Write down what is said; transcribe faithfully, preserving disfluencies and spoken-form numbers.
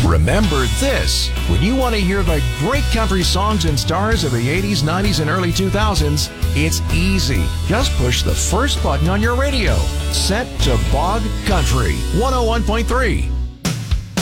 Remember this, when you want to hear the great country songs and stars of the eighties, nineties, and early two thousands, it's easy. Just push the first button on your radio. Set to Bog Country one oh one point three.